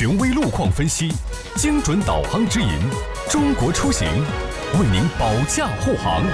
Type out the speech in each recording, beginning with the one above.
权威路况分析，精准导航指引，中国出行为您保驾护航。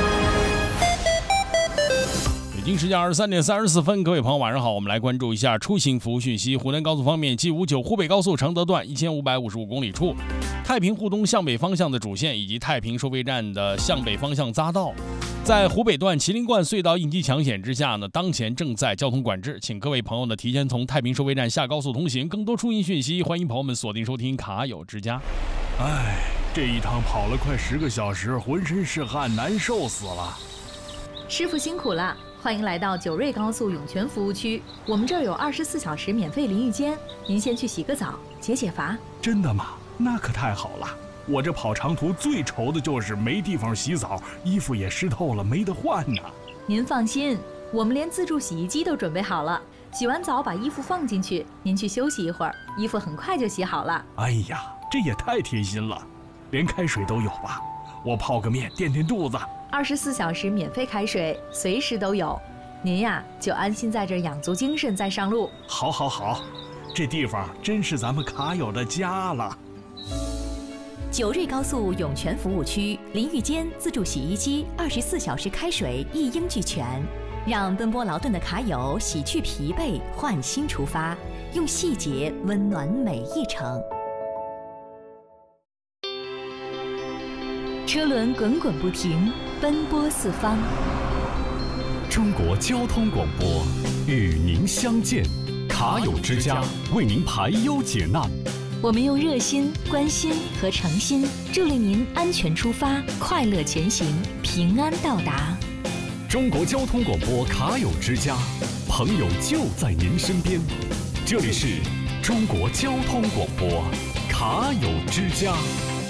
北京时间23:34，各位朋友晚上好，我们来关注一下出行服务讯息。湖南高速方面，G59湖北高速承德段1555公里处，太平沪东向北方向的主线以及太平收费站的向北方向匝道，在湖北段麒麟冠隧道应急抢险之下呢，当前正在交通管制，请各位朋友呢提前从太平收费站下高速通行。更多出行讯息，欢迎朋友们锁定收听卡友之家。 这一趟跑了快10个小时，浑身是汗，难受死了。 师傅辛苦了，欢迎来到九瑞高速涌泉服务区，我们这儿有24小时免费淋浴间，您先去洗个澡，解解乏。 真的吗？那可太好了。我这跑长途最愁的就是没地方洗澡，衣服也湿透了，没得换呢。 您放心，我们连自助洗衣机都准备好了，洗完澡把衣服放进去，您去休息一会儿，衣服很快就洗好了。 哎呀，这也太贴心了，连开水都有吧？我泡个面垫垫肚子。 24小时免费开水，随时都有。您呀，就安心在这养足精神再上路。 好，这地方真是咱们卡友的家了。 九瑞高速涌泉服务区，淋浴间、自助洗衣机、24小时开水一应俱全，让奔波劳顿的卡友洗去疲惫，换新出发，用细节温暖每一程。车轮滚滚不停，奔波四方。 中国交通广播与您相见，卡友之家为您排忧解难。 我们用热心、关心和诚心，助力您安全出发，快乐前行，平安到达。 中国交通广播卡友之家，朋友就在您身边。这里是中国交通广播卡友之家。